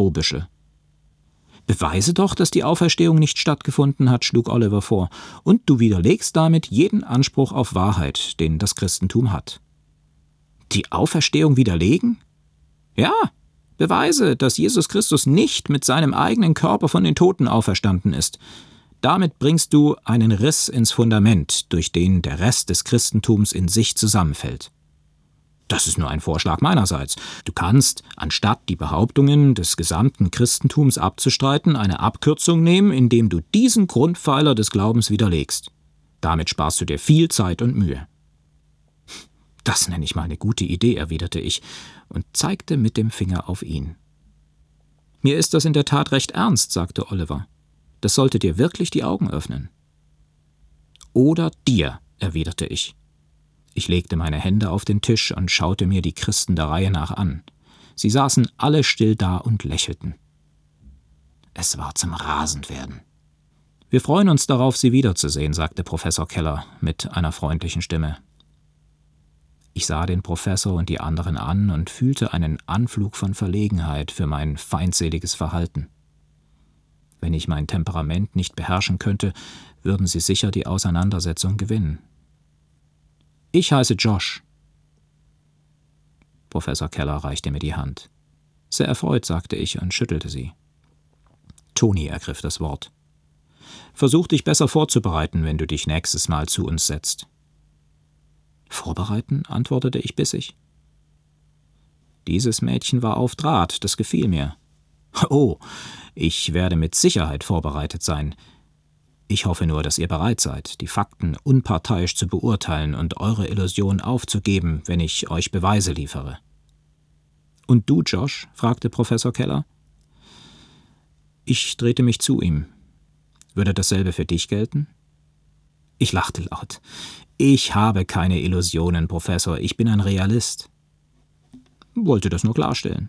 Mohrrübsche. »Beweise doch, dass die Auferstehung nicht stattgefunden hat«, schlug Oliver vor, »und du widerlegst damit jeden Anspruch auf Wahrheit, den das Christentum hat.« »Die Auferstehung widerlegen?« »Ja, beweise, dass Jesus Christus nicht mit seinem eigenen Körper von den Toten auferstanden ist. Damit bringst du einen Riss ins Fundament, durch den der Rest des Christentums in sich zusammenfällt.« »Das ist nur ein Vorschlag meinerseits. Du kannst, anstatt die Behauptungen des gesamten Christentums abzustreiten, eine Abkürzung nehmen, indem du diesen Grundpfeiler des Glaubens widerlegst. Damit sparst du dir viel Zeit und Mühe.« »Das nenne ich mal eine gute Idee«, erwiderte ich und zeigte mit dem Finger auf ihn. »Mir ist das in der Tat recht ernst«, sagte Oliver. »Das sollte dir wirklich die Augen öffnen.« »Oder dir«, erwiderte ich. Ich legte meine Hände auf den Tisch und schaute mir die Christen der Reihe nach an. Sie saßen alle still da und lächelten. Es war zum Rasendwerden. »Wir freuen uns darauf, Sie wiederzusehen«, sagte Professor Keller mit einer freundlichen Stimme. Ich sah den Professor und die anderen an und fühlte einen Anflug von Verlegenheit für mein feindseliges Verhalten. Wenn ich mein Temperament nicht beherrschen könnte, würden sie sicher die Auseinandersetzung gewinnen. »Ich heiße Josh.« Professor Keller reichte mir die Hand. »Sehr erfreut«, sagte ich und schüttelte sie. Toni ergriff das Wort. »Versuch dich besser vorzubereiten, wenn du dich nächstes Mal zu uns setzt.« »Vorbereiten?«, antwortete ich bissig. Dieses Mädchen war auf Draht, das gefiel mir. »Oh, ich werde mit Sicherheit vorbereitet sein. Ich hoffe nur, dass ihr bereit seid, die Fakten unparteiisch zu beurteilen und eure Illusion aufzugeben, wenn ich euch Beweise liefere.« »Und du, Josh?«, fragte Professor Keller. Ich drehte mich zu ihm. »Würde dasselbe für dich gelten?« Ich lachte laut. »Ich habe keine Illusionen, Professor, ich bin ein Realist.« »Wollte das nur klarstellen.«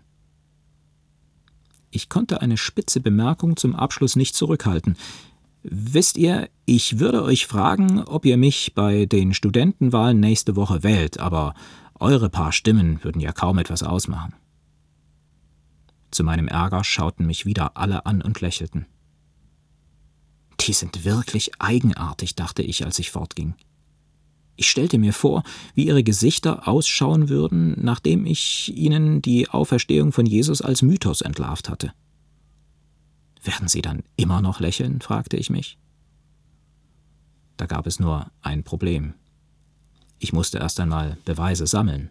Ich konnte eine spitze Bemerkung zum Abschluss nicht zurückhalten. »Wisst ihr, ich würde euch fragen, ob ihr mich bei den Studentenwahlen nächste Woche wählt, aber eure paar Stimmen würden ja kaum etwas ausmachen.« Zu meinem Ärger schauten mich wieder alle an und lächelten. »Die sind wirklich eigenartig«, dachte ich, als ich fortging. Ich stellte mir vor, wie ihre Gesichter ausschauen würden, nachdem ich ihnen die Auferstehung von Jesus als Mythos entlarvt hatte. »Werden sie dann immer noch lächeln?«, fragte ich mich. Da gab es nur ein Problem. Ich musste erst einmal Beweise sammeln.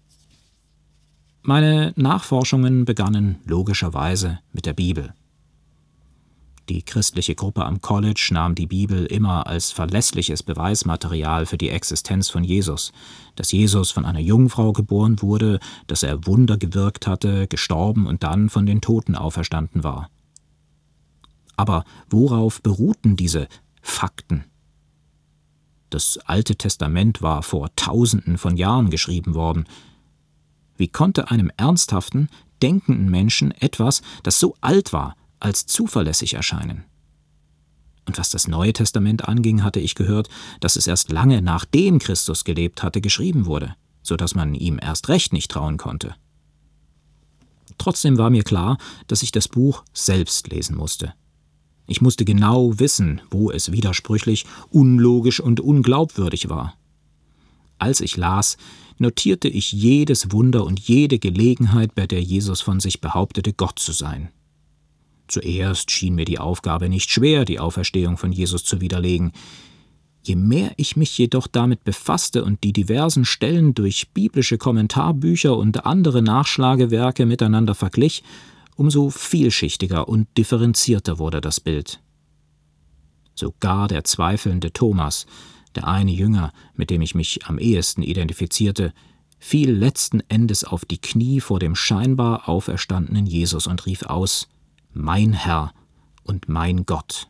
Meine Nachforschungen begannen logischerweise mit der Bibel. Die christliche Gruppe am College nahm die Bibel immer als verlässliches Beweismaterial für die Existenz von Jesus, dass Jesus von einer Jungfrau geboren wurde, dass er Wunder gewirkt hatte, gestorben und dann von den Toten auferstanden war. Aber worauf beruhten diese Fakten? Das Alte Testament war vor Tausenden von Jahren geschrieben worden. Wie konnte einem ernsthaften, denkenden Menschen etwas, das so alt war, als zuverlässig erscheinen? Und was das Neue Testament anging, hatte ich gehört, dass es erst lange nachdem Christus gelebt hatte, geschrieben wurde, so dass man ihm erst recht nicht trauen konnte. Trotzdem war mir klar, dass ich das Buch selbst lesen musste. Ich musste genau wissen, wo es widersprüchlich, unlogisch und unglaubwürdig war. Als ich las, notierte ich jedes Wunder und jede Gelegenheit, bei der Jesus von sich behauptete, Gott zu sein. Zuerst schien mir die Aufgabe nicht schwer, die Auferstehung von Jesus zu widerlegen. Je mehr ich mich jedoch damit befasste und die diversen Stellen durch biblische Kommentarbücher und andere Nachschlagewerke miteinander verglich, umso vielschichtiger und differenzierter wurde das Bild. Sogar der zweifelnde Thomas, der eine Jünger, mit dem ich mich am ehesten identifizierte, fiel letzten Endes auf die Knie vor dem scheinbar auferstandenen Jesus und rief aus: »Mein Herr und mein Gott.«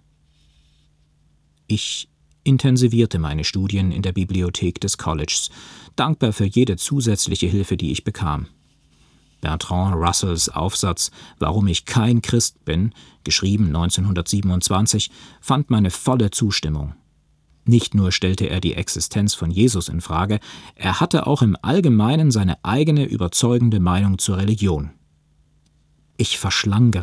Ich intensivierte meine Studien in der Bibliothek des Colleges, dankbar für jede zusätzliche Hilfe, die ich bekam. Bertrand Russells Aufsatz »Warum ich kein Christ bin«, geschrieben 1927, fand meine volle Zustimmung. Nicht nur stellte er die Existenz von Jesus in Frage, er hatte auch im Allgemeinen seine eigene überzeugende Meinung zur Religion. Ich verschlang